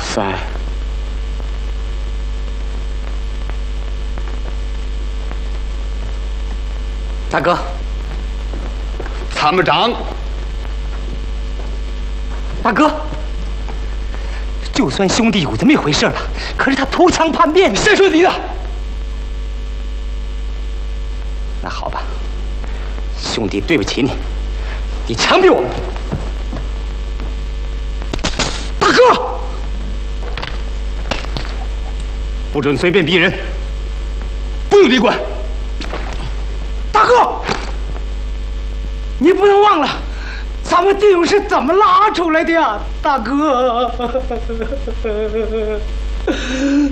三。大哥， 参谋长， 大哥，就算兄弟有这么一回事了，可是他投枪叛变，谁说你的？那好吧，兄弟对不起你，你枪毙我们。大哥，不准随便逼人，不用你管。大哥，你不能忘了，咱们弟兄是怎么拉出来的呀，大哥。